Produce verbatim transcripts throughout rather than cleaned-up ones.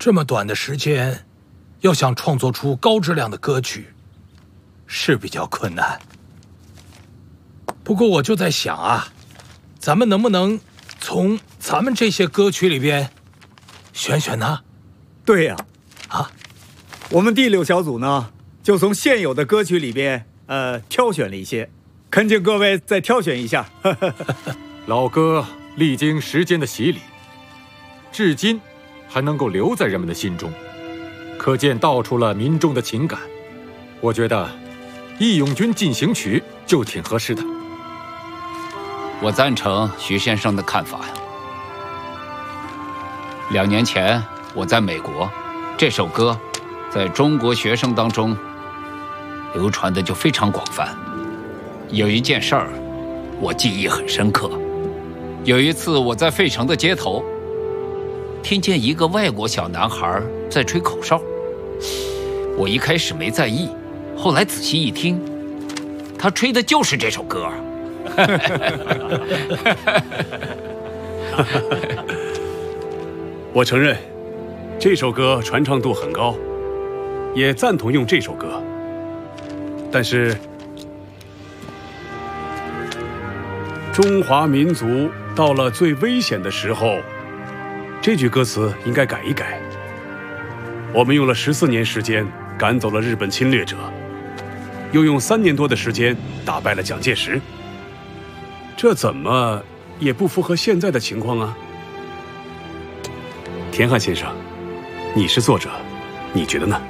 这么短的时间，要想创作出高质量的歌曲，是比较困难。不过我就在想啊，咱们能不能从咱们这些歌曲里边选选呢？ 对呀， 啊， 我们第六小组呢，就从现有的歌曲里边，呃，挑选了一些，恳请各位再挑选一下。 老歌历经时间的洗礼，至今还能够留在人们的心中，可见道出了民众的情感。我觉得《义勇军进行曲》就挺合适的。 我赞成徐先生的看法呀。两年前我在美国，这首歌在中国学生当中流传的就非常广泛。有一件事儿我记忆很深刻，有一次我在费城的街头听见一个外国小男孩在吹口哨，我一开始没在意，后来仔细一听，他吹的就是这首歌。 我承认，这首歌传唱度很高，也赞同用这首歌。但是，中华民族到了最危险的时候，这句歌词应该改一改。我们用了十四年时间赶走了日本侵略者，又用三年多的时间打败了蒋介石，这怎么也不符合现在的情况啊！田汉先生，你是作者，你觉得呢？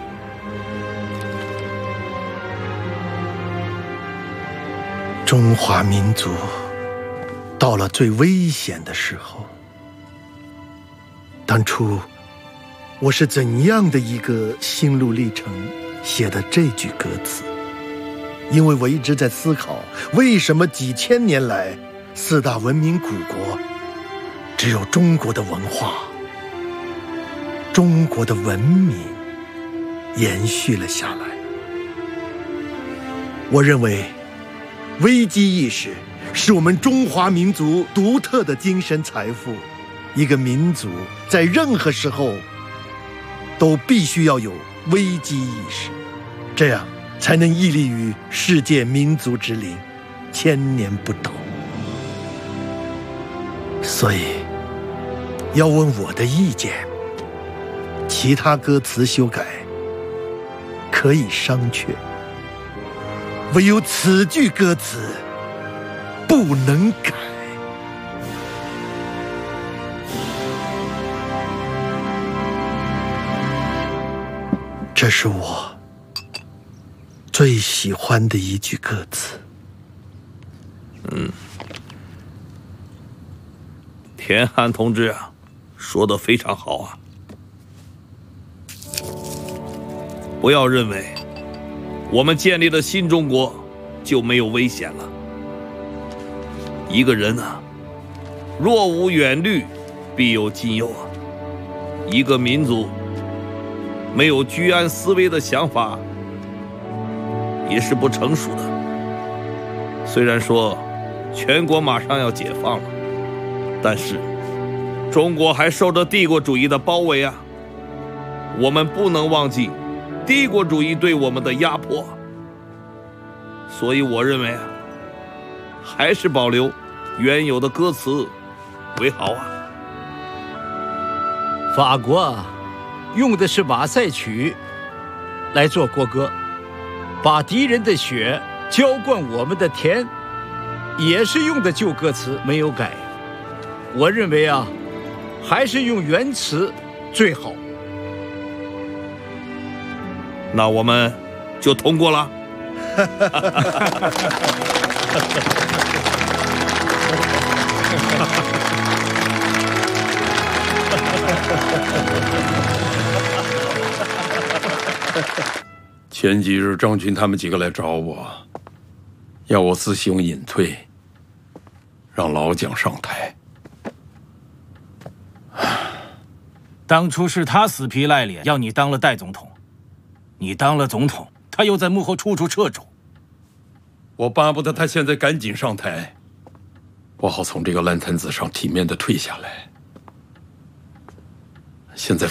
中华民族到了最危险的时候，当初我是怎样的一个心路历程写的这句歌词？因为我一直在思考，为什么几千年来四大文明古国只有中国的文化、中国的文明延续了下来。我认为危机意识是我们中华民族独特的精神财富。一个民族在任何时候都必须要有危机意识，这样才能屹立于世界民族之林，千年不倒。所以要问我的意见，其他歌词修改可以商榷，唯有此句歌词不能改。这是我最喜欢的一句歌词。 嗯，田汉同志啊，说得非常好啊！不要认为我们建立了新中国就没有危险了。一个人啊，若无远虑，必有近忧啊。一个民族没有居安思危的想法，也是不成熟的。虽然说全国马上要解放了，但是中国还受着帝国主义的包围啊！我们不能忘记帝国主义对我们的压迫，所以我认为啊，还是保留原有的歌词为好啊。 法国啊，用的是马赛曲来做国歌，把敌人的血浇灌我们的田，也是用的旧歌词，没有改。我认为啊，还是用原词最好。 那我们就通过了。 前几日张军他们几个来找我，要我自行隐退，让老蒋上台。 当初是他死皮赖脸要你当了代总统，你当了总统，他又在幕后处处掣肘。 我巴不得他现在赶紧上台，我好从这个烂摊子上体面的退下来。现在